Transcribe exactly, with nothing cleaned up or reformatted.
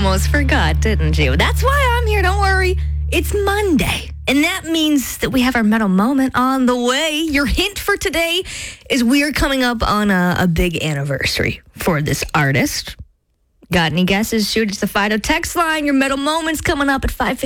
almost forgot, didn't you? That's why I'm here. Don't worry. It's Monday. And that means that we have our metal moment on the way. Your hint for today is we're coming up on a, a big anniversary for this artist. Got any guesses? Shoot us the Fido text line. Your metal moment's coming up at five fifty.